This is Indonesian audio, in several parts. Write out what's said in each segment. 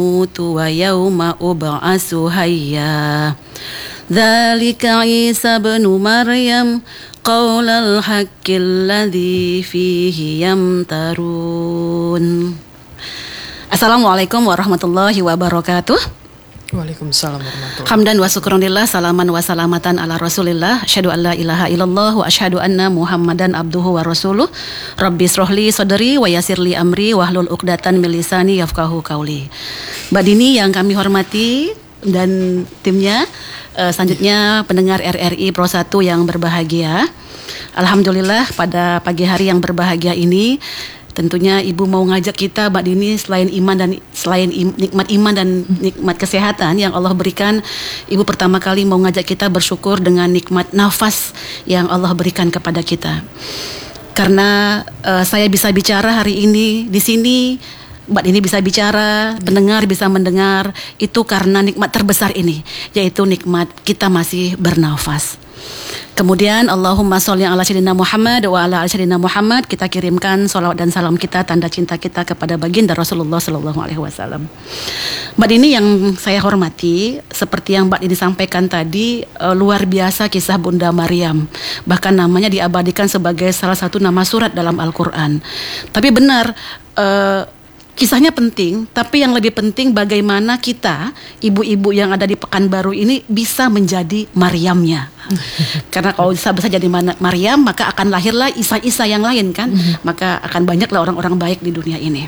wa yawma ub'asu hayya. Dzalika Isa ibnu Maryam qaulal haqqil ladzi fihi yamtarun. Assalamualaikum warahmatullahi wabarakatuh. Waalaikumsalam warahmatullahi wabarakatuh. Hamdan wa syukronillah, salaman wa salamatan ala rasulillah. Asyhadu an la ilaha illallah wa asyhadu anna Muhammadan abduhu wa rasuluh. Rabbi srohli sodri wa yasirli amri wahlul uqdatan min lisani yafqahu qauli. Mbak Dini yang kami hormati dan timnya, selanjutnya pendengar RRI Pro 1 yang berbahagia. Alhamdulillah pada pagi hari yang berbahagia ini tentunya Ibu mau ngajak kita, Mbak Dini, selain nikmat iman dan nikmat kesehatan yang Allah berikan, Ibu pertama kali mau ngajak kita bersyukur dengan nikmat nafas yang Allah berikan kepada kita. Karena saya bisa bicara hari ini di sini, Mbak Dini bisa bicara, pendengar bisa mendengar, itu karena nikmat terbesar ini, yaitu nikmat kita masih bernafas. Kemudian Allahumma sholli ala sayyidina Muhammad wa ala ali sayyidina Muhammad, kita kirimkan sholawat dan salam kita, tanda cinta kita kepada baginda Rasulullah sallallahu alaihi wasallam. Mbak Dini yang saya hormati, seperti yang Mbak Dini sampaikan tadi, luar biasa kisah Bunda Maryam. Bahkan namanya diabadikan sebagai salah satu nama surat dalam Al-Qur'an. Tapi benar, kisahnya penting, tapi yang lebih penting bagaimana kita, ibu-ibu yang ada di Pekanbaru ini bisa menjadi Maryamnya. Karena kalau bisa jadi Maryam, maka akan lahirlah Isa-Isa yang lain kan. Maka akan banyaklah orang-orang baik di dunia ini.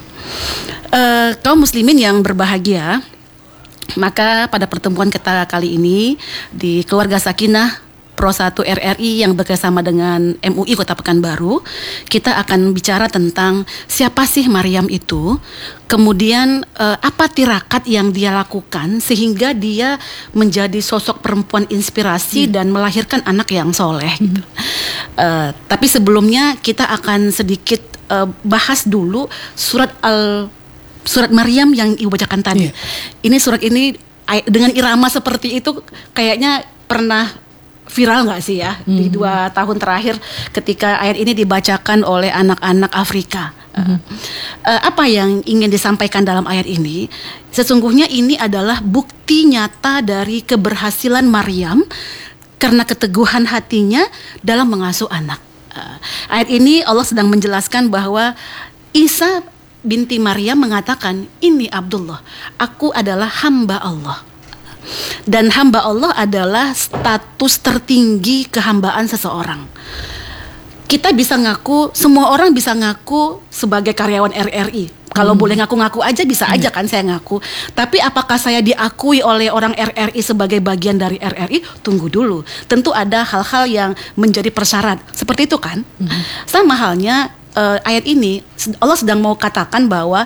Kaum muslimin yang berbahagia, maka pada pertemuan kita kali ini di Keluarga Sakinah Pro 1 RRI yang bekerjasama dengan MUI Kota Pekanbaru, kita akan bicara tentang siapa sih Maryam itu, kemudian apa tirakat yang dia lakukan sehingga dia menjadi sosok perempuan inspirasi dan melahirkan anak yang soleh. Gitu. Tapi sebelumnya kita akan sedikit bahas dulu surat Maryam yang Ibu bacakan tadi. Ini surat ini dengan irama seperti itu kayaknya pernah viral nggak sih ya di 2 tahun terakhir ketika ayat ini dibacakan oleh anak-anak Afrika. Apa yang ingin disampaikan dalam ayat ini? Sesungguhnya ini adalah bukti nyata dari keberhasilan Maryam karena keteguhan hatinya dalam mengasuh anak. Ayat ini Allah sedang menjelaskan bahwa Isa binti Maryam mengatakan, "Ini Abdullah, aku adalah hamba Allah." Dan hamba Allah adalah status tertinggi kehambaan seseorang. Kita bisa ngaku, semua orang bisa ngaku sebagai karyawan RRI. Kalau boleh ngaku-ngaku aja bisa aja kan saya ngaku. Tapi apakah saya diakui oleh orang RRI sebagai bagian dari RRI? Tunggu dulu. Tentu ada hal-hal yang menjadi persyarat. Seperti itu kan? Sama halnya ayat ini Allah sedang mau katakan bahwa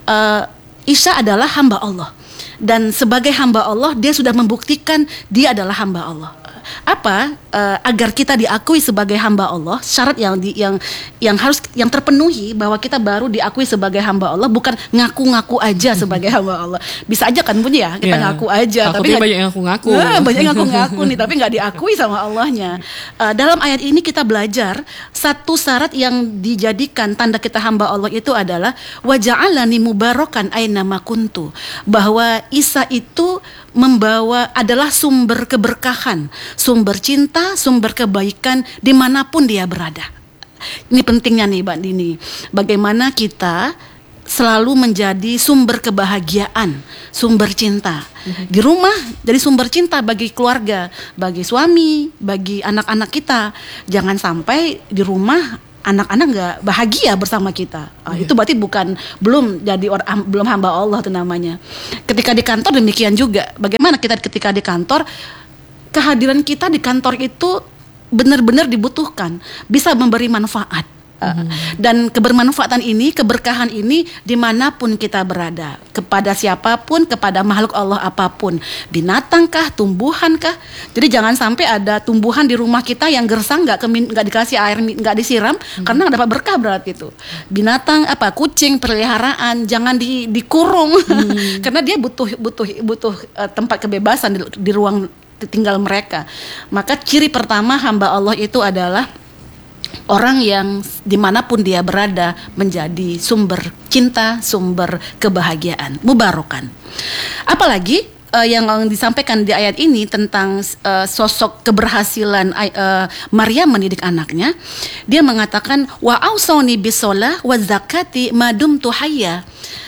Isa adalah hamba Allah. Dan sebagai hamba Allah, dia sudah membuktikan dia adalah hamba Allah. Apa agar kita diakui sebagai hamba Allah? Syarat yang terpenuhi bahwa kita baru diakui sebagai hamba Allah, bukan ngaku-ngaku aja sebagai hamba Allah. Bisa aja kan Bun ya, kita ngaku aja, tapi banyak yang ngaku-ngaku. Banyak yang ngaku-ngaku nih, tapi nggak diakui sama Allahnya. Dalam ayat ini kita belajar satu syarat yang dijadikan tanda kita hamba Allah itu adalah waja'alani mubarakan aina ma kuntu, bahwa Isa itu adalah sumber keberkahan, sumber cinta, sumber kebaikan dimanapun dia berada. Ini pentingnya nih Mbak Dini, bagaimana kita selalu menjadi sumber kebahagiaan, sumber cinta. Di rumah jadi sumber cinta bagi keluarga, bagi suami, bagi anak-anak kita. Jangan sampai di rumah anak-anak nggak bahagia bersama kita. Itu berarti belum hamba Allah itu namanya. Ketika di kantor demikian juga. Bagaimana kita ketika di kantor, kehadiran kita di kantor itu benar-benar dibutuhkan, bisa memberi manfaat. Dan kebermanfaatan ini, keberkahan ini dimanapun kita berada, kepada siapapun, kepada makhluk Allah apapun, binatangkah, tumbuhankah. Jadi jangan sampai ada tumbuhan di rumah kita yang gersang, nggak dikasih air, nggak disiram, karena nggak dapat berkah berarti itu. Binatang kucing peliharaan jangan dikurung, karena dia butuh tempat kebebasan di ruang tinggal mereka. Maka ciri pertama hamba Allah itu adalah orang yang dimanapun dia berada menjadi sumber cinta, sumber kebahagiaan, mubarokan. Apalagi yang disampaikan di ayat ini tentang sosok keberhasilan Maryam mendidik anaknya, dia mengatakan wa ausoni bisolah wa zakati madum tuhaya.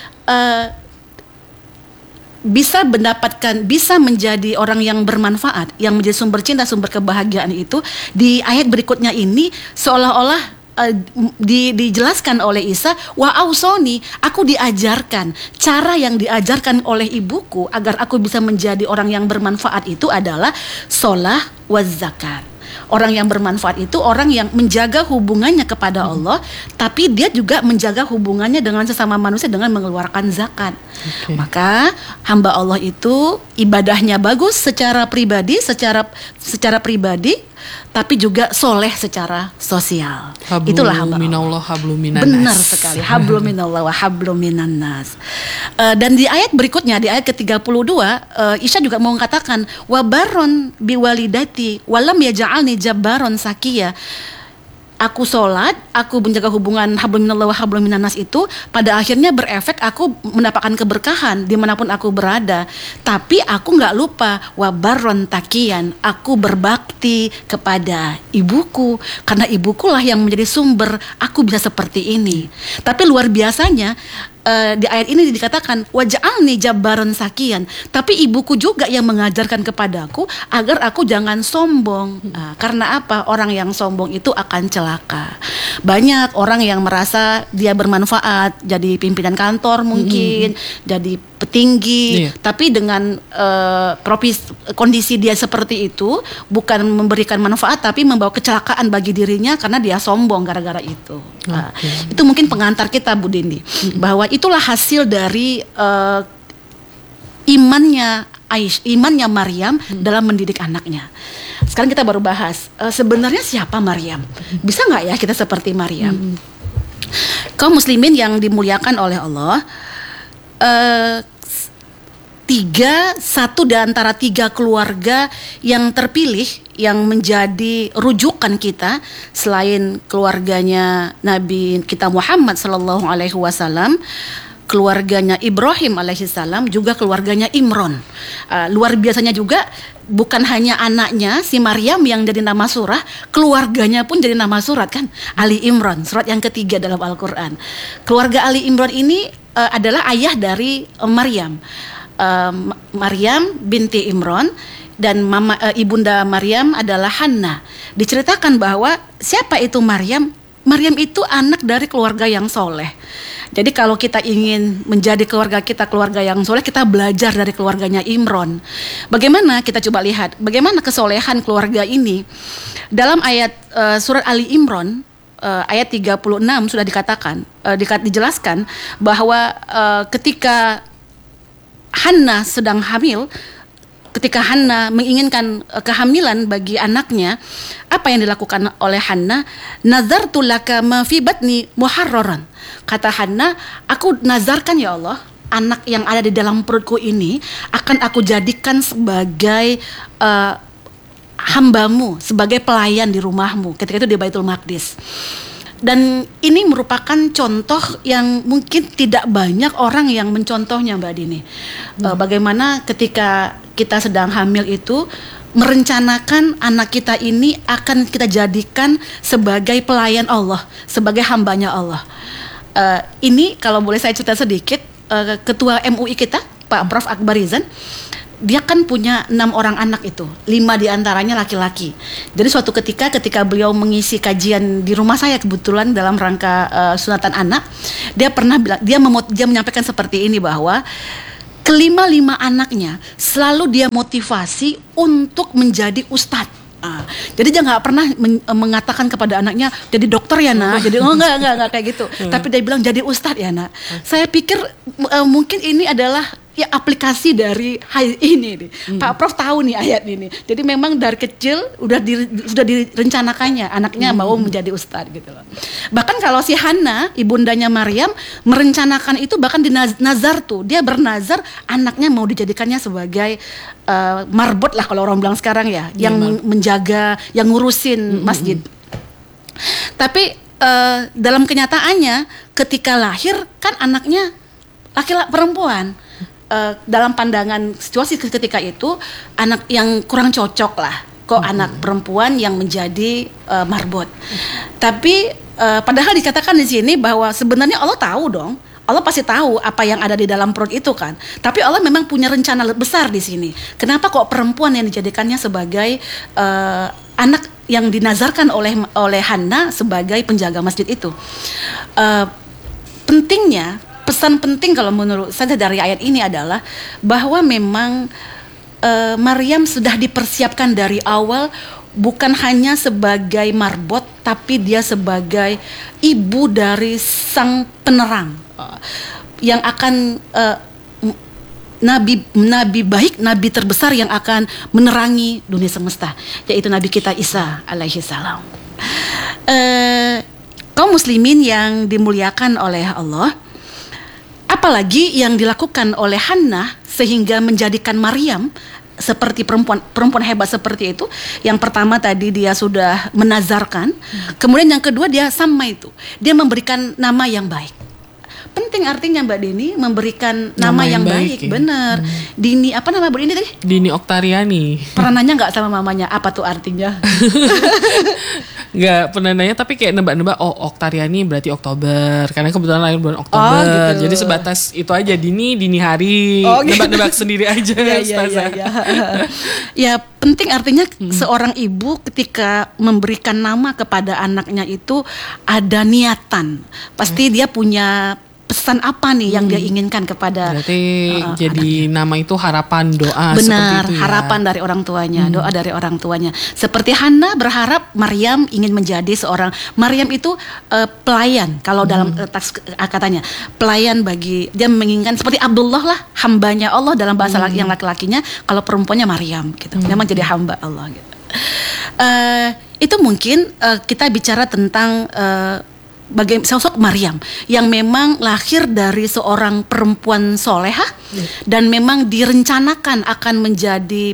Bisa menjadi orang yang bermanfaat, yang menjadi sumber cinta, sumber kebahagiaan itu di ayat berikutnya ini seolah-olah dijelaskan oleh Isa, wa ausoni, aku diajarkan, cara yang diajarkan oleh ibuku agar aku bisa menjadi orang yang bermanfaat itu adalah sholah wa zakat. Orang yang bermanfaat itu orang yang menjaga hubungannya kepada Allah, tapi dia juga menjaga hubungannya dengan sesama manusia dengan mengeluarkan zakat. Maka hamba Allah itu ibadahnya bagus secara pribadi, secara pribadi, tapi juga soleh secara sosial. Itulah hamba Allah. Benar sekali. Hablum minallah wa hablum minannas. Dan di ayat berikutnya, di ayat ke-32, Isya juga mau mengatakan wa baron biwalidati walam yaj'alni jabbaron sakiya. Aku sholat, aku menjaga hubungan hablum minallah wa hablum minannas itu pada akhirnya berefek aku mendapatkan keberkahan dimanapun aku berada. Tapi aku nggak lupa wabaron takian, aku berbakti kepada ibuku karena ibuku lah yang menjadi sumber aku bisa seperti ini. Tapi luar biasanya di ayat ini dikatakan waj'alni jabbaron sakian, tapi ibuku juga yang mengajarkan kepadaku agar aku jangan sombong. Karena apa? Orang yang sombong itu akan celaka. Banyak orang yang merasa dia bermanfaat, jadi pimpinan kantor mungkin, jadi petinggi, tapi dengan kondisi dia seperti itu bukan memberikan manfaat tapi membawa kecelakaan bagi dirinya karena dia sombong gara-gara itu. Itu mungkin pengantar kita, Bu Dindi, bahwa itulah hasil dari imannya Maryam dalam mendidik anaknya. Sekarang kita baru bahas sebenarnya siapa Maryam? Bisa nggak ya kita seperti Maryam? Kaum muslimin yang dimuliakan oleh Allah, satu di antara 3 keluarga yang terpilih yang menjadi rujukan kita selain keluarganya Nabi kita Muhammad sallallahu alaihi wasallam, keluarganya Ibrahim alaihissalam, juga keluarganya Imron. Luar biasanya juga bukan hanya anaknya si Maryam yang jadi nama surah, keluarganya pun jadi nama surat kan, Ali Imran, surat yang ketiga dalam Al-Quran. Keluarga Ali Imran ini adalah ayah dari Maryam. Maryam binti Imran dan ibunda Maryam adalah Hannah. Diceritakan bahwa siapa itu Maryam? Maryam itu anak dari keluarga yang soleh. Jadi kalau kita ingin menjadi keluarga yang soleh, kita belajar dari keluarganya Imron. Bagaimana? Kita coba lihat bagaimana kesolehan keluarga ini. Dalam ayat surat Ali Imran ayat 36 sudah dikatakan, dijelaskan bahwa ketika Hannah sedang hamil, ketika Hannah menginginkan kehamilan bagi anaknya, apa yang dilakukan oleh Hannah? Nazartu laka ma fi batni muharraran. Kata Hannah, aku nazarkan ya Allah, anak yang ada di dalam perutku ini akan aku jadikan sebagai hambamu, sebagai pelayan di rumahmu. Ketika itu di Baitul Maqdis. Dan ini merupakan contoh yang mungkin tidak banyak orang yang mencontohnya, Mbak Dini. Bagaimana ketika kita sedang hamil itu merencanakan anak kita ini akan kita jadikan sebagai pelayan Allah, sebagai hambanya Allah. Ini kalau boleh saya cerita sedikit, Ketua MUI kita, Pak Prof. Akbar Rizan, dia kan punya 6 orang anak itu, 5 diantaranya laki-laki. Jadi suatu ketika beliau mengisi kajian di rumah saya kebetulan dalam rangka sunatan anak, dia pernah bilang, dia menyampaikan seperti ini bahwa kelima-lima anaknya selalu dia motivasi untuk menjadi ustadz. Jadi dia nggak pernah mengatakan kepada anaknya jadi dokter ya nak, jadi nggak kayak gitu. Tapi dia bilang jadi ustadz ya nak. Saya pikir mungkin ini adalah ya aplikasi dari ini nih. Pak Prof tahu nih ayat ini. Jadi memang dari kecil sudah direncanakannya anaknya mau menjadi ustadz gitu loh. Bahkan kalau si Hannah, ibundanya Maryam, merencanakan itu bahkan di nazar tuh, dia bernazar anaknya mau dijadikannya sebagai marbot lah kalau orang bilang sekarang ya, yang menjaga, yang ngurusin masjid. Tapi dalam kenyataannya ketika lahir kan anaknya laki-laki perempuan. Dalam pandangan situasi ketika itu anak yang kurang cocok lah. Kok anak perempuan yang menjadi marbot. Tapi padahal dikatakan di sini bahwa sebenarnya Allah tahu dong. Allah pasti tahu apa yang ada di dalam perut itu kan. Tapi Allah memang punya rencana besar di sini. Kenapa kok perempuan yang dijadikannya sebagai anak yang dinazarkan oleh Hannah sebagai penjaga masjid itu? Pentingnya, pesan penting kalau menurut saya dari ayat ini adalah bahwa memang Maryam sudah dipersiapkan dari awal, bukan hanya sebagai marbot, tapi dia sebagai ibu dari sang penerang yang akan nabi baik, nabi terbesar yang akan menerangi dunia semesta, yaitu Nabi kita Isa alaihi salam. Kaum muslimin yang dimuliakan oleh Allah, apalagi yang dilakukan oleh Hannah sehingga menjadikan Maryam seperti perempuan hebat seperti itu. Yang pertama tadi dia sudah menazarkan, kemudian yang kedua dia sama itu, dia memberikan nama yang baik. Penting artinya Mbak Dini memberikan nama yang baik ya? Bener. Dini, apa nama Bu Dini tadi? Dini Oktariani. Pernah nanya nggak sama mamanya apa tuh artinya? Nggak pernah nanya, tapi kayak nebak-nebak, oh Oktariani berarti Oktober, karena kebetulan lahir bulan Oktober. Gitu. Jadi sebatas itu aja, dini hari. Gitu. Nebak-nebak sendiri aja. Ya penting artinya seorang ibu ketika memberikan nama kepada anaknya itu ada niatan. Pasti dia punya pesan apa nih yang dia inginkan kepada. Berarti jadi anaknya. Nama itu harapan, doa. Benar, seperti itu ya. harapan dari orang tuanya, doa dari orang tuanya. Seperti Hannah berharap Maryam ingin menjadi seorang, Maryam itu pelayan, kalau dalam teks katanya pelayan bagi, dia menginginkan seperti Abdullah lah, hambanya Allah dalam bahasa yang laki-lakinya, kalau perempuannya Maryam gitu. Memang jadi hamba Allah gitu. Itu mungkin kita bicara tentang bagaimana sosok Maryam yang memang lahir dari seorang perempuan solehah dan memang direncanakan akan menjadi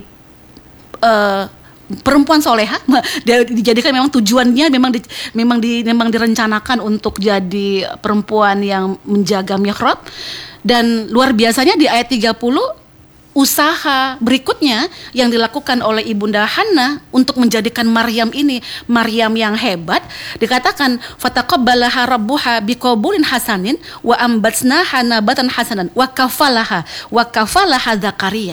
perempuan solehah. Dia dijadikan, memang tujuannya memang direncanakan untuk jadi perempuan yang menjaga mihrab. Dan luar biasanya di ayat 30, usaha berikutnya yang dilakukan oleh Ibunda Hannah untuk menjadikan Maryam ini Maryam yang hebat, dikatakan fataqabbalaha rabbuha biqabulin hasanin wa ambatsnaha nabatan hasanan wa kafalaha Zakaria.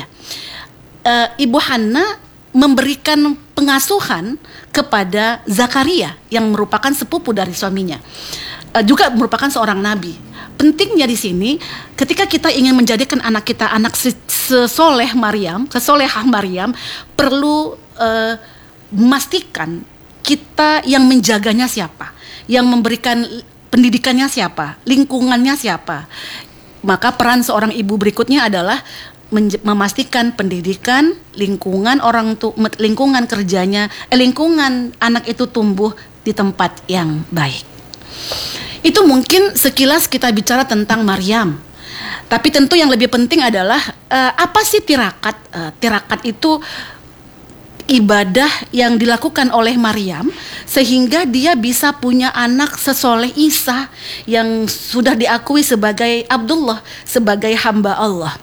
Ibu Hannah memberikan pengasuhan kepada Zakaria yang merupakan sepupu dari suaminya, juga merupakan seorang nabi. Pentingnya di sini, ketika kita ingin menjadikan anak kita anak sesolehah Maryam, perlu memastikan kita yang menjaganya siapa, yang memberikan pendidikannya siapa, lingkungannya siapa. Maka peran seorang ibu berikutnya adalah memastikan pendidikan, lingkungan lingkungan kerjanya, lingkungan anak itu tumbuh di tempat yang baik. Itu mungkin sekilas kita bicara tentang Maryam. Tapi tentu yang lebih penting adalah apa sih tirakat? Tirakat itu ibadah yang dilakukan oleh Maryam sehingga dia bisa punya anak sesoleh Isa yang sudah diakui sebagai Abdullah, sebagai hamba Allah.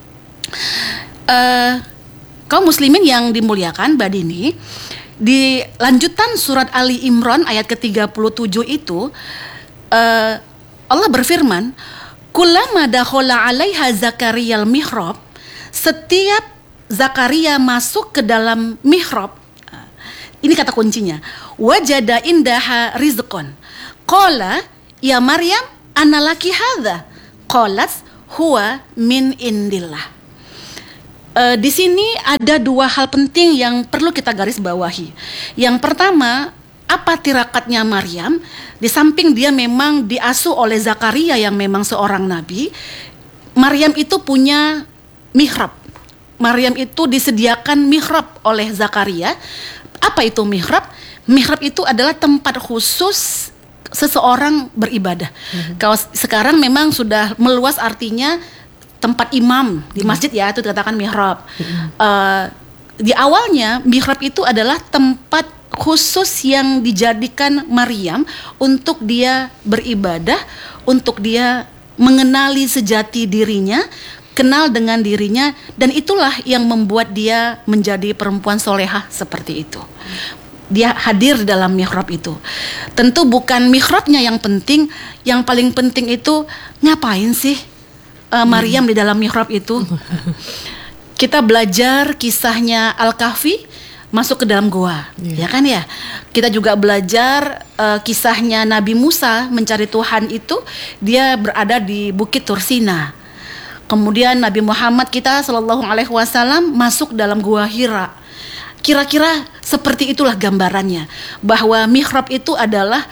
Kaum muslimin yang dimuliakan Mbak Dini, di lanjutan surat Ali Imran ayat ke-37 itu Allah berfirman, kullama dakhala 'alaiha Zakariyal mihrab, setiap Zakaria masuk ke dalam mihrab, ini kata kuncinya, wajada indaha rizqan, qala ya Maryam analaki hadza, qalat huwa min indillah. Di sini ada dua hal penting yang perlu kita garis bawahi. Yang pertama, apa tirakatnya Maryam? Di samping dia memang diasuh oleh Zakaria yang memang seorang nabi, Maryam itu punya mihrab. Maryam itu disediakan mihrab oleh Zakaria. Apa itu mihrab? Mihrab itu adalah tempat khusus seseorang beribadah. Kalau sekarang memang sudah meluas artinya tempat imam di masjid ya, itu dikatakan mihrab. Di awalnya mihrab itu adalah tempat khusus yang dijadikan Maryam untuk dia beribadah, untuk dia mengenali sejati dirinya, kenal dengan dirinya, dan itulah yang membuat dia menjadi perempuan solehah seperti itu. Dia hadir dalam mihrab itu. Tentu bukan mihrabnya yang penting, yang paling penting itu ngapain sih Maryam di dalam mihrab itu. Kita belajar kisahnya Al-Kahfi, masuk ke dalam gua, ya kan ya. Kita juga belajar kisahnya Nabi Musa mencari Tuhan itu, dia berada di Bukit Tursina. Kemudian Nabi Muhammad kita Shallallahu Alaihi Wasallam masuk dalam gua Hira. Kira-kira seperti itulah gambarannya, bahwa mihrab itu adalah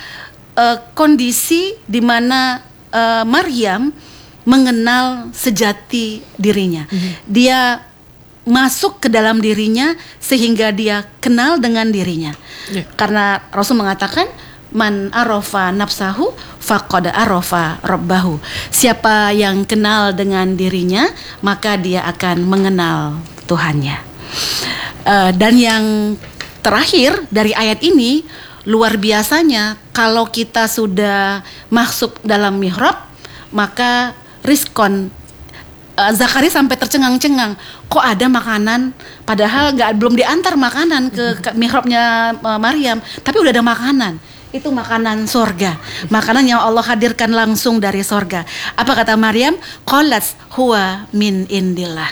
kondisi di mana Maryam mengenal sejati dirinya. Dia masuk ke dalam dirinya sehingga dia kenal dengan dirinya. Karena Rasul mengatakan man arafa nafsahu faqad arafa rabbahu. Siapa yang kenal dengan dirinya, maka dia akan mengenal Tuhannya. Dan yang terakhir dari ayat ini, luar biasanya kalau kita sudah masuk dalam mihrab, maka rizkon, Zakaria sampai tercengang-cengang, kok ada makanan, padahal belum diantar makanan ke mihrabnya Maryam, tapi udah ada makanan. Itu makanan sorga, makanan yang Allah hadirkan langsung dari sorga. Apa kata Maryam? Qalat huwa min indillah.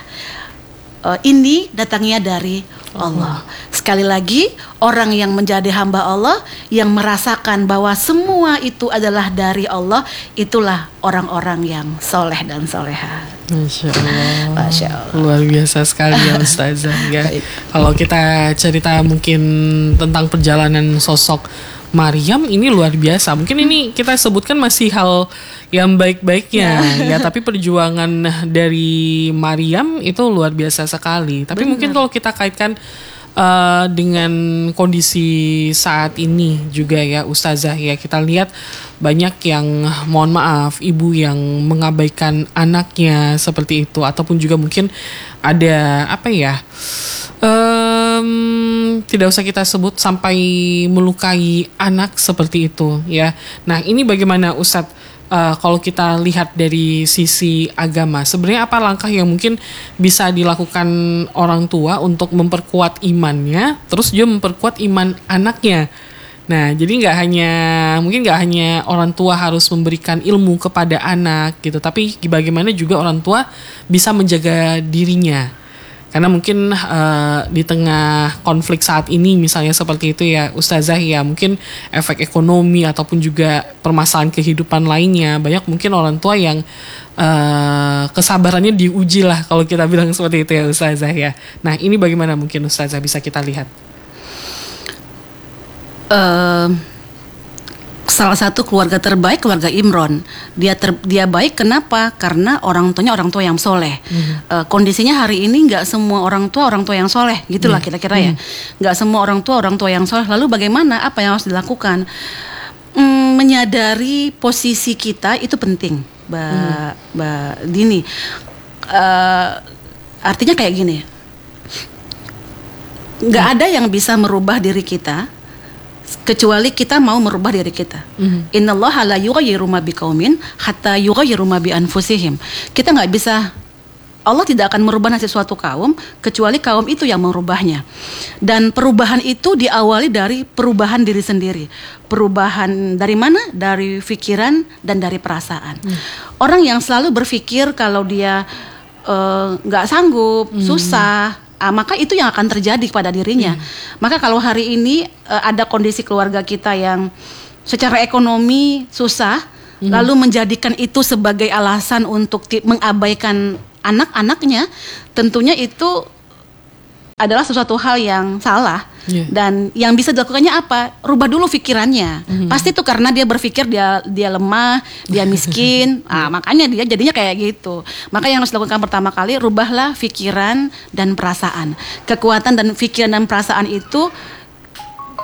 Ini datangnya dari Allah. Sekali lagi, orang yang menjadi hamba Allah, yang merasakan bahwa semua itu adalah dari Allah, itulah orang-orang yang soleh dan soleha. Masya Allah. Masya Allah. Luar biasa sekali ya Ustazah ya. Kalau kita cerita mungkin tentang perjalanan sosok Maryam ini luar biasa. Mungkin ini kita sebutkan masih hal yang baik-baiknya ya, tapi perjuangan dari Maryam itu luar biasa sekali. Tapi mungkin kalau kita kaitkan dengan kondisi saat ini juga ya Ustazah ya, kita lihat banyak yang mohon maaf ibu yang mengabaikan anaknya seperti itu, ataupun juga mungkin ada apa ya, tidak usah kita sebut sampai melukai anak seperti itu ya. Nah ini bagaimana Ustadz, kalau kita lihat dari sisi agama, sebenarnya apa langkah yang mungkin bisa dilakukan orang tua untuk memperkuat imannya, terus juga memperkuat iman anaknya. Nah, jadi nggak hanya orang tua harus memberikan ilmu kepada anak gitu, tapi bagaimana juga orang tua bisa menjaga dirinya. Karena mungkin di tengah konflik saat ini misalnya seperti itu ya Ustazah ya, mungkin efek ekonomi ataupun juga permasalahan kehidupan lainnya, banyak mungkin orang tua yang kesabarannya diuji lah kalau kita bilang seperti itu ya Ustazah ya. Nah ini bagaimana mungkin Ustazah bisa kita lihat? Salah satu keluarga terbaik keluarga Imron. Dia baik kenapa? Karena orang tuanya orang tua yang soleh. Kondisinya hari ini nggak semua orang tua yang soleh, gitulah kira-kira ya. Nggak semua orang tua yang soleh. Lalu bagaimana? Apa yang harus dilakukan? Menyadari posisi kita itu penting, Mbak Dini. Artinya kayak gini. Nggak ada yang bisa merubah diri kita kecuali kita mau merubah diri kita. Innallaha la yughayyiru ma biqaumin hatta yughayyiru ma bi anfusihim. Kita nggak bisa, Allah tidak akan merubah nasib suatu kaum kecuali kaum itu yang merubahnya. Dan perubahan itu diawali dari perubahan diri sendiri. Perubahan dari mana? Dari pikiran dan dari perasaan. Orang yang selalu berpikir kalau dia nggak sanggup, susah, maka itu yang akan terjadi pada dirinya. Maka kalau hari ini ada kondisi keluarga kita yang secara ekonomi susah, lalu menjadikan itu sebagai alasan untuk mengabaikan anak-anaknya, tentunya itu adalah sesuatu hal yang salah. Dan yang bisa dilakukannya apa? Rubah dulu pikirannya. Pasti itu karena dia berpikir dia lemah, dia miskin. Makanya dia jadinya kayak gitu. Maka yang harus dilakukan pertama kali, rubahlah pikiran dan perasaan. Kekuatan dan pikiran dan perasaan itu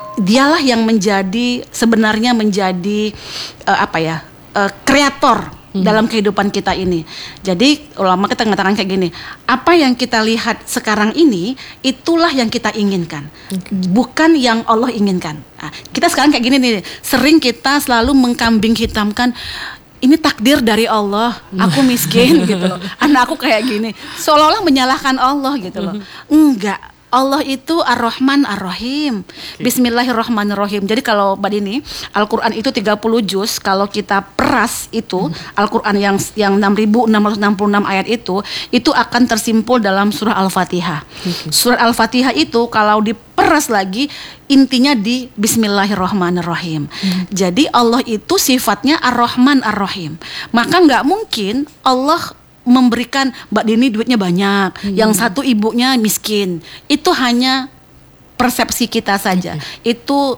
dialah yang sebenarnya menjadi kreator dalam kehidupan kita ini. Jadi ulama kita mengatakan kayak gini, apa yang kita lihat sekarang ini itulah yang kita inginkan, bukan yang Allah inginkan. Nah, kita sekarang kayak gini nih, sering kita selalu mengkambing hitamkan, ini takdir dari Allah, aku miskin gitu loh, anak aku kayak gini, seolah-olah menyalahkan Allah gitu loh. Enggak, Allah itu Ar-Rahman Ar-Rahim. Bismillahirrahmanirrahim. Jadi kalau Mbak Dini, Al-Quran itu 30 juz. Kalau kita peras itu, Al-Quran yang 6.666 ayat itu akan tersimpul dalam surah Al-Fatihah. Surah Al-Fatihah itu kalau diperas lagi, intinya di Bismillahirrahmanirrahim. Jadi Allah itu sifatnya Ar-Rahman Ar-Rahim. Maka nggak mungkin Allah memberikan Mbak Dini duitnya banyak, yang satu ibunya miskin. Itu hanya persepsi kita saja. Itu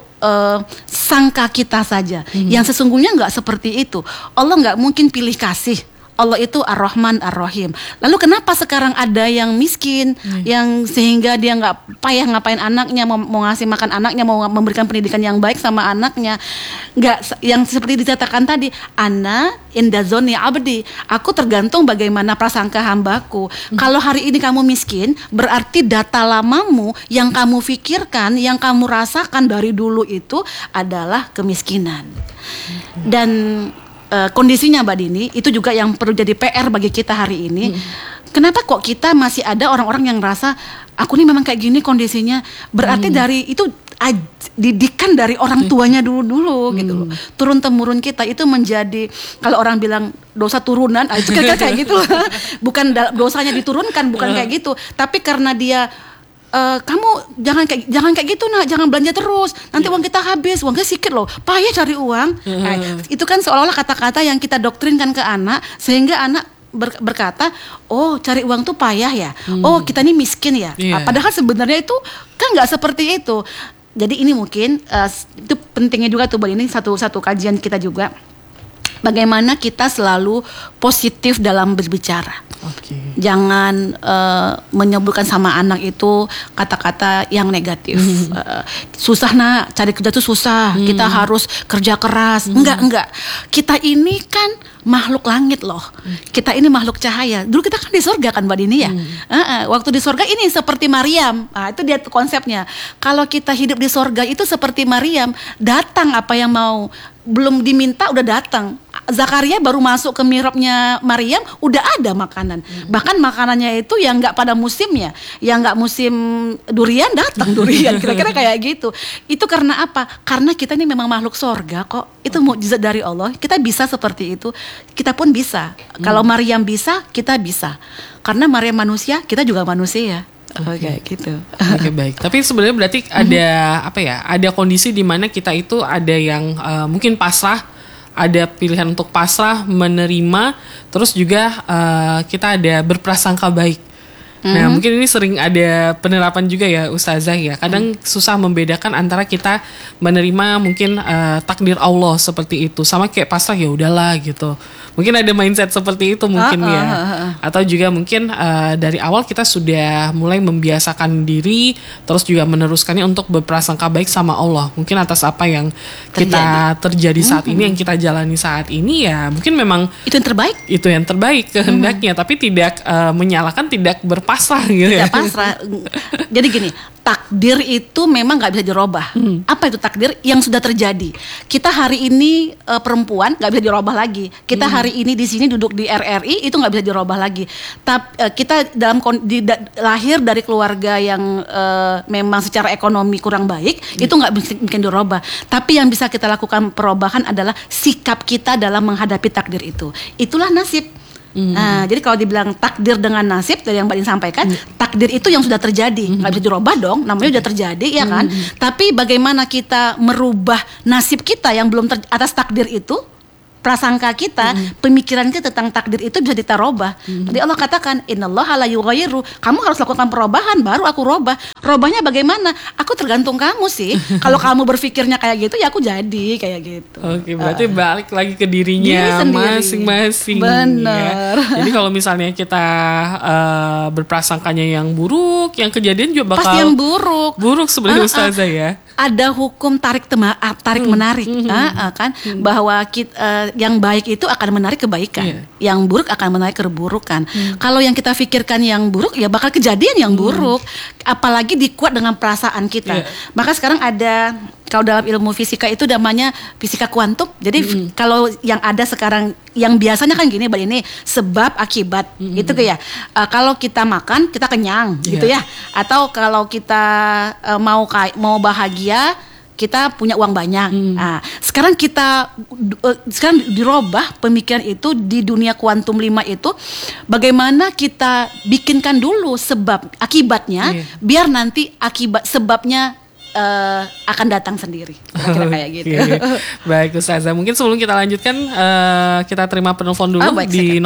sangka kita saja. Yang sesungguhnya nggak seperti itu. Allah nggak mungkin pilih kasih. Allah itu Ar-Rahman Ar-Rahim. Lalu kenapa sekarang ada yang miskin, yang sehingga dia nggak payah ngapain anaknya, mau ngasih makan anaknya, mau memberikan pendidikan yang baik sama anaknya, nggak, yang seperti dikatakan tadi, ana inda zoni abdi, aku tergantung bagaimana prasangka hambaku. Kalau hari ini kamu miskin, berarti data lamamu yang kamu pikirkan, yang kamu rasakan dari dulu itu adalah kemiskinan. Dan kondisinya Mbak Dini itu juga yang perlu jadi PR bagi kita hari ini. Kenapa kok kita masih ada orang-orang yang rasa aku nih memang kayak gini kondisinya, berarti dari itu didikan dari orang tuanya dulu gitu loh. Turun temurun kita itu menjadi, kalau orang bilang dosa turunan, itu kayak gitu. Bukan dosanya diturunkan, bukan kayak gitu, tapi karena dia kamu jangan kayak gitu nak, jangan belanja terus, nanti uang kita habis, uangnya sedikit loh, payah cari uang. Itu kan seolah-olah kata-kata yang kita doktrinkan ke anak, sehingga anak berkata, oh cari uang tuh payah ya, oh kita ini miskin ya. Padahal sebenarnya itu kan nggak seperti itu. Jadi ini mungkin itu pentingnya juga tuh, ini satu kajian kita juga, bagaimana kita selalu positif dalam berbicara. Jangan menyebutkan sama anak itu kata-kata yang negatif. Susah nak, cari kerja tuh susah, kita harus kerja keras. Enggak. Kita ini kan makhluk langit loh. Kita ini makhluk cahaya. Dulu kita kan di surga kan Mbak Dini ya. Waktu di surga ini seperti Maryam. Itu dia konsepnya. Kalau kita hidup di surga itu seperti Maryam, datang apa yang mau, belum diminta udah datang. Zakaria baru masuk ke mihrabnya Maryam udah ada makanan. Bahkan makanannya itu yang nggak pada musimnya, yang nggak musim durian datang durian. Kira-kira kayak gitu. Itu karena apa? Karena kita ini memang makhluk sorga kok. Itu mukjizat dari Allah. Kita bisa seperti itu. Kita pun bisa. Kalau Maryam bisa, kita bisa. Karena Maryam manusia, kita juga manusia. Oke, gitu. Oke, baik. Tapi sebenarnya berarti ada apa ya? Ada kondisi di mana kita itu ada yang mungkin pasrah, ada pilihan untuk pasrah, menerima, terus juga kita ada berprasangka baik. Nah, mungkin ini sering ada penerapan juga ya Ustazah ya. Kadang susah membedakan antara kita menerima mungkin takdir Allah seperti itu sama kayak pasrah, ya udahlah gitu. Mungkin ada mindset seperti itu mungkin ya. Atau juga mungkin dari awal kita sudah mulai membiasakan diri, terus juga meneruskannya untuk berprasangka baik sama Allah. Mungkin atas apa yang kita terjadi saat ini, yang kita jalani saat ini, ya mungkin memang itu yang terbaik. Itu yang terbaik kehendaknya, tapi tidak menyalahkan, tidak berpasrah gitu ya. Tidak pasrah. Jadi gini, takdir itu memang nggak bisa dirubah. Apa itu takdir? Yang sudah terjadi. Kita hari ini perempuan nggak bisa dirubah lagi. Kita hari ini di sini duduk di RRI itu nggak bisa dirubah lagi. Tapi kita lahir dari keluarga yang memang secara ekonomi kurang baik, itu nggak mungkin dirubah. Tapi yang bisa kita lakukan perubahan adalah sikap kita dalam menghadapi takdir itu. Itulah nasib. Nah, jadi kalau dibilang takdir dengan nasib dari yang Mbak Din sampaikan, takdir itu yang sudah terjadi, nggak bisa dirubah dong, namanya sudah terjadi ya kan. Tapi bagaimana kita merubah nasib kita yang belum atas takdir itu, prasangka kita, pemikiran kita tentang takdir itu bisa kita robah. Jadi Allah katakan, innallaha la yughayyiru, kamu harus lakukan perubahan baru aku robah. Robahnya bagaimana? Aku tergantung kamu sih. Kalau kamu berpikirnya kayak gitu, ya aku jadi kayak gitu. Oke, berarti balik lagi ke dirinya masing-masing. Benar. Ya. Jadi kalau misalnya kita berprasangkanya yang buruk, yang kejadian juga bakal pasti yang buruk. Buruk sebenarnya Ustazah ya. ada hukum tarik menarik, kan bahwa yang baik itu akan menarik kebaikan, yang buruk akan menarik keburukan. Kalau yang kita pikirkan yang buruk, ya bakal kejadian yang buruk, apalagi dikuat dengan perasaan kita. Maka sekarang ada, kalau dalam ilmu fisika itu namanya fisika kuantum. Jadi kalau yang ada sekarang, yang biasanya kan gini, Mbak, ini sebab akibat gitu ya. Kalau kita makan kita kenyang gitu ya. Atau kalau kita mau bahagia, kita punya uang banyak. Nah, sekarang sekarang dirubah pemikiran itu di dunia kuantum 5 itu, bagaimana kita bikinkan dulu sebab akibatnya, biar nanti sebabnya akan datang sendiri. Kira-kira kayak gitu. Baik Ustazah, mungkin sebelum kita lanjutkan, kita terima penelpon dulu di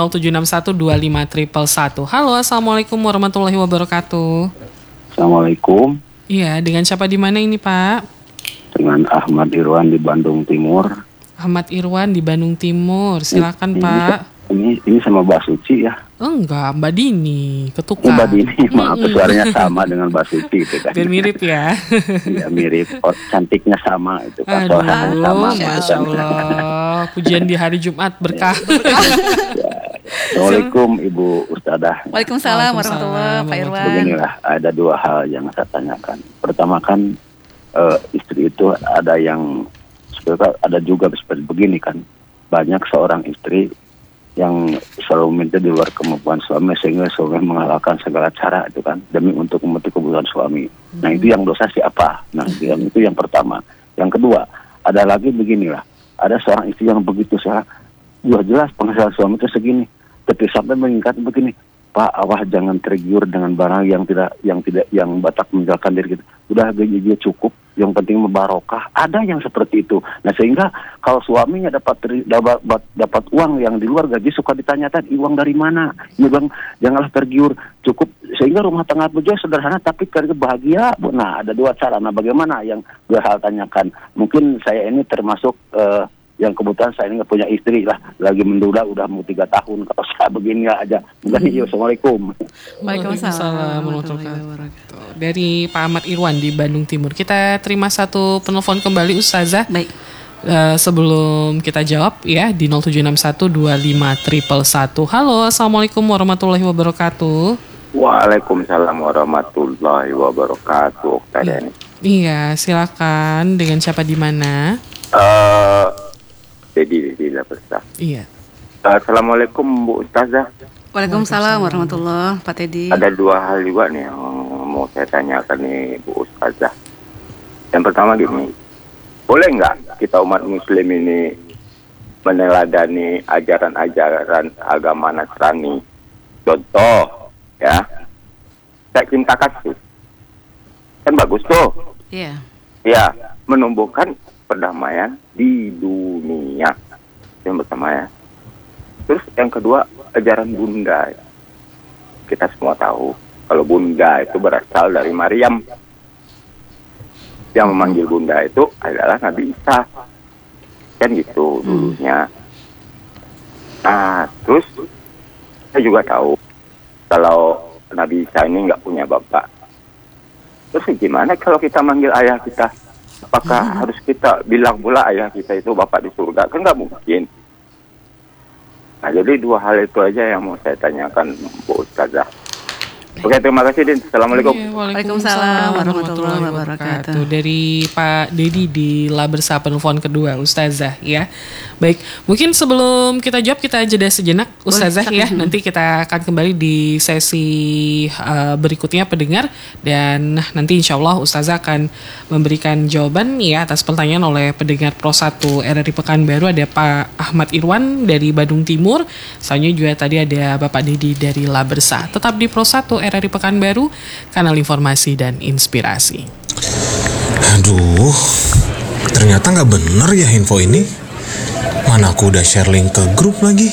0761251111. Halo, assalamualaikum warahmatullahi wabarakatuh. Assalamualaikum. Iya, dengan siapa di mana ini Pak? Dengan Ahmad Irwan di Bandung Timur. Ahmad Irwan di Bandung Timur, silakan Pak. Ini sama Mbak Suci ya? Enggak, Mbak Dini, ketukar. Mbak Dini, maaf suaranya sama dengan Mbak Suci itu kan. Biar mirip ya. Iya mirip, cantiknya sama itu kan. Aduh, Masya Allah. Pujian di hari Jumat berkah. Assalamualaikum Ibu Ustadzah. Waalaikumsalam warahmatullahi wabarakatuh, Pak Irwan. Beginilah, ada dua hal yang saya tanyakan. Pertama kan, istri itu ada yang, ada juga seperti begini kan. Banyak seorang istri yang selalu minta di luar kemampuan suami, sehingga suami menghalalkan segala cara itu kan demi untuk memenuhi kebutuhan suami. Nah itu yang dosa siapa? Nah itu yang pertama. Yang kedua, ada lagi beginilah, ada seorang istri yang begitu jelas penghasilan suami itu segini, tapi sampai meningkat begini, Pak, awas jangan tergiur dengan barang yang batak meninggalkan diri kita. Udah gaji dia cukup, yang penting membarokah. Ada yang seperti itu. Nah sehingga kalau suaminya dapat uang yang di luar gaji, suka ditanyakan uang dari mana. Ini bang, janganlah tergiur, cukup. Sehingga rumah tangga beliau sederhana tapi kerja bahagia. Nah ada dua cara. Nah bagaimana yang dua hal tanyakan? Mungkin saya ini termasuk yang kebetulan saya ini nggak punya istri lah, lagi menduda udah mau 3 tahun. Kalau saya begini aja, Assalamualaikum. Waalaikumsalam warahmatullahi wabarakatuh. Dari Pak Ahmad Irwan di Bandung Timur, kita terima satu penelpon kembali Ustazah. Baik. Sebelum kita jawab ya di 0761251111. Halo, assalamualaikum warahmatullahi wabarakatuh. Waalaikumsalam warahmatullahi wabarakatuh. Iya, silakan. Dengan siapa di mana? Jadi Labersa. Iya. Assalamualaikum Bu Ustazah. Waalaikumsalam warahmatullahi, Pak Teddy. Ada dua hal juga nih yang mau saya tanyakan nih Bu Ustazah. Yang pertama gini, boleh nggak kita umat Muslim ini meneladani ajaran-ajaran agama Nasrani? Contoh, ya, saya cinta kasih, kan bagus tuh. Iya. Ya, menumbuhkan perdamaian di dunia. Yang pertama ya. Terus yang kedua, ajaran Bunda. Kita semua tahu kalau Bunda itu berasal dari Maryam. Yang memanggil Bunda itu adalah Nabi Isa. Kan gitu dulunya. Nah, terus saya juga tahu kalau Nabi Isa ini nggak punya bapak. Terus gimana kalau kita manggil ayah kita? Apakah harus kita bilang pula ayah kita itu bapak di surga? Kan nggak mungkin. Nah, jadi dua hal itu aja yang mau saya tanyakan Bu Ustazah. Oke, terima kasih Din. Assalamualaikum. Waalaikumsalam warahmatullahi wabarakatuh. Dari Pak Dedi di Labersa penelpon kedua Ustazah ya. Baik, mungkin sebelum kita jawab kita jeda sejenak Ustazah ya. Nanti kita akan kembali di sesi berikutnya pendengar, dan nanti insya Allah Ustazah akan memberikan jawaban ya atas pertanyaan oleh pendengar Pro 1 RRI Pekanbaru. Ada Pak Ahmad Irwan dari Bandung Timur. Selanjutnya juga tadi ada Bapak Dedi dari Labersa. Tetap di Pro 1 RRI Pekanbaru, kanal informasi dan inspirasi. Aduh, ternyata nggak bener ya info ini. Mana aku udah share link ke grup lagi.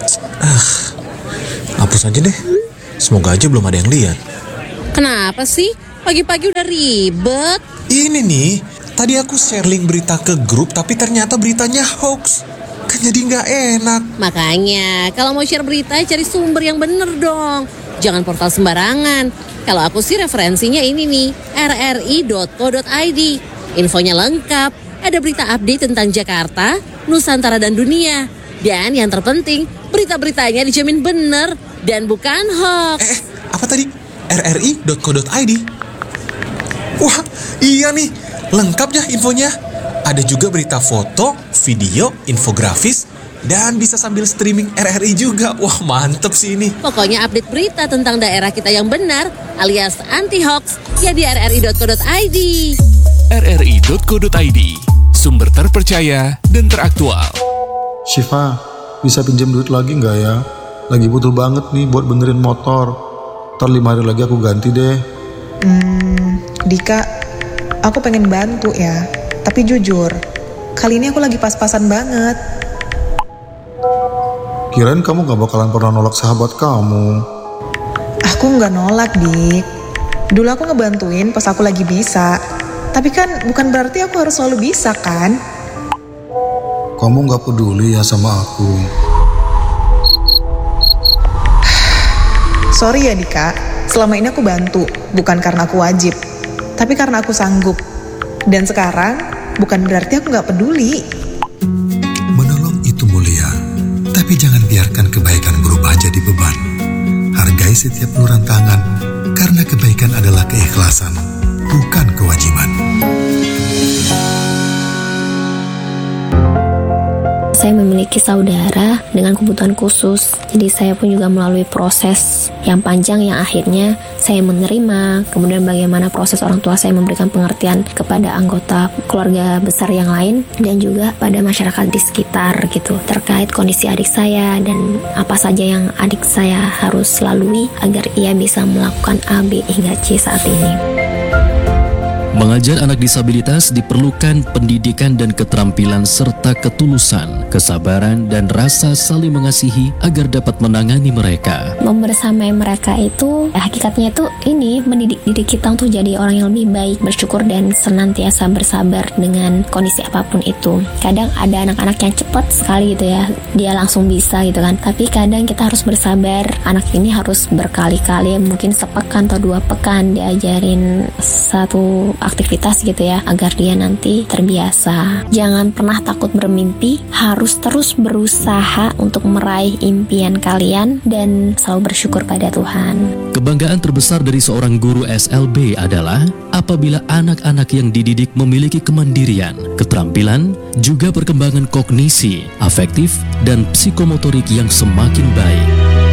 Hapus aja deh. Semoga aja belum ada yang lihat. Kenapa sih? Pagi-pagi udah ribet. Ini nih, tadi aku share link berita ke grup tapi ternyata beritanya hoax. Kan jadi nggak enak. Makanya, kalau mau share berita cari sumber yang bener dong. Jangan portal sembarangan. Kalau aku sih referensinya ini nih, rri.co.id. Infonya lengkap, ada berita update tentang Jakarta, Nusantara dan dunia. Dan yang terpenting, berita-beritanya dijamin benar dan bukan hoax. Apa tadi? rri.co.id. Wah, iya nih, lengkap ya infonya. Ada juga berita foto, video, infografis, dan bisa sambil streaming RRI juga. Wah, mantep sih ini. Pokoknya update berita tentang daerah kita yang benar alias anti-hoax ya di rri.co.id. rri.co.id, sumber terpercaya dan teraktual. Syifa, bisa pinjam duit lagi nggak ya? Lagi butuh banget nih buat benerin motor. Ntar 5 hari lagi aku ganti deh. Dika, aku pengen bantu ya. Tapi jujur, kali ini aku lagi pas-pasan banget. Kirain kamu gak bakalan pernah nolak sahabat kamu. Aku nggak nolak, Dik. Dulu aku ngebantuin pas aku lagi bisa. Tapi kan bukan berarti aku harus selalu bisa kan? Kamu gak peduli ya sama aku. Sorry ya Dika, selama ini aku bantu. Bukan karena aku wajib, tapi karena aku sanggup. Dan sekarang, bukan berarti aku gak peduli. Menolong itu mulia, tapi jangan biarkan kebaikan berubah jadi beban. Hargai setiap uluran tangan, karena kebaikan adalah keikhlasan, bukan kewajiban. Saya memiliki saudara dengan kebutuhan khusus, jadi saya pun juga melalui proses yang panjang yang akhirnya saya menerima. Kemudian bagaimana proses orang tua saya memberikan pengertian kepada anggota keluarga besar yang lain dan juga pada masyarakat di sekitar gitu, terkait kondisi adik saya dan apa saja yang adik saya harus lalui agar ia bisa melakukan A, B hingga C saat ini. Mengajar anak disabilitas diperlukan pendidikan dan keterampilan serta ketulusan, kesabaran dan rasa saling mengasihi agar dapat menangani mereka. Membersamai mereka itu hakikatnya itu ini mendidik diri kita untuk jadi orang yang lebih baik, bersyukur dan senantiasa bersabar dengan kondisi apapun itu. Kadang ada anak-anak yang cepat sekali gitu ya, dia langsung bisa gitu kan. Tapi kadang kita harus bersabar. Anak ini harus berkali-kali, mungkin sepekan atau 2 pekan diajarin satu aktivitas gitu ya, agar dia nanti terbiasa. Jangan pernah takut bermimpi, harus terus berusaha untuk meraih impian kalian dan selalu bersyukur pada Tuhan. Kebanggaan terbesar dari seorang guru SLB adalah apabila anak-anak yang dididik memiliki kemandirian, keterampilan, juga perkembangan kognisi, afektif, dan psikomotorik yang semakin baik.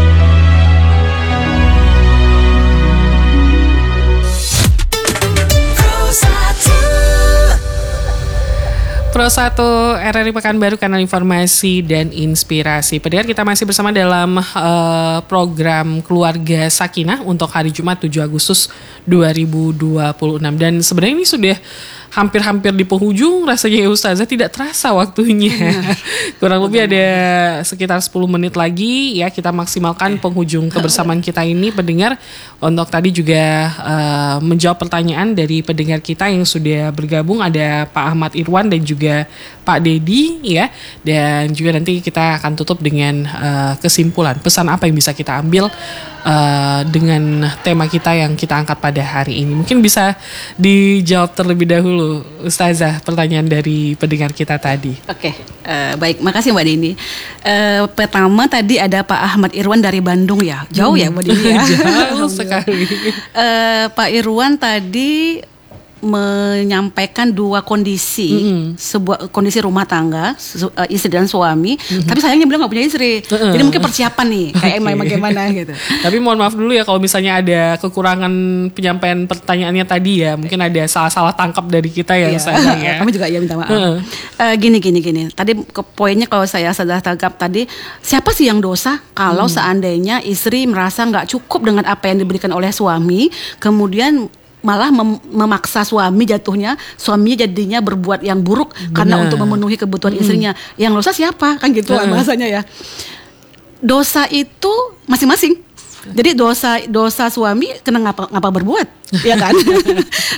Pro 1 RRI Pekanbaru, kanal informasi dan inspirasi. Pendengar, kita masih bersama dalam program Keluarga Sakinah untuk hari Jumat 7 Agustus 2026. Dan sebenarnya ini sudah hampir-hampir di penghujung rasanya ya Ustazah, tidak terasa waktunya. Kurang lebih ada sekitar 10 menit lagi ya, kita maksimalkan penghujung kebersamaan kita ini pendengar, untuk tadi juga menjawab pertanyaan dari pendengar kita yang sudah bergabung. Ada Pak Ahmad Irwan dan juga Pak Dedi ya, dan juga nanti kita akan tutup dengan kesimpulan pesan apa yang bisa kita ambil dengan tema kita yang kita angkat pada hari ini. Mungkin bisa dijawab terlebih dahulu Ustazah pertanyaan dari pendengar kita tadi. Oke, baik, makasih Mbak Dini. Pertama tadi ada Pak Ahmad Irwan dari Bandung ya, jauh ya Mbak Dini ya. Jauh sekali. Pak Irwan tadi menyampaikan 2 kondisi, sebuah kondisi rumah tangga, istri dan suami, tapi sayangnya beliau nggak punya istri, jadi mungkin persiapan nih, kayak bagaimana gitu. Tapi mohon maaf dulu ya kalau misalnya ada kekurangan penyampaian pertanyaannya tadi ya, mungkin ada salah-salah tangkap dari kita ya, ya. Kami juga ya minta maaf. Gini. Tadi poinnya kalau saya sudah tangkap tadi, siapa sih yang dosa kalau seandainya istri merasa nggak cukup dengan apa yang diberikan oleh suami, kemudian malah memaksa suaminya jadinya berbuat yang buruk karena untuk memenuhi kebutuhan istrinya. Yang dosa siapa? Kan gitu bahasanya ya. Dosa itu masing-masing. Jadi dosa suami kena ngapa berbuat, ya kan?